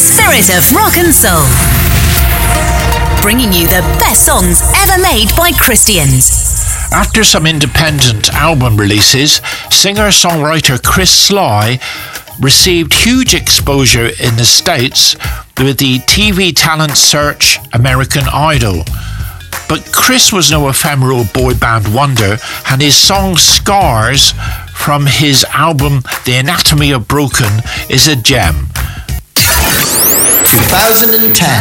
Spirit of Rock and Soul. Bringing you the best songs ever made by Christians. After some independent album releases, singer-songwriter Chris Sly received huge exposure in the States with the TV talent search American Idol. But Chris was no ephemeral boy band wonder, and his song Scars from his album The Anatomy of Broken is a gem. 2010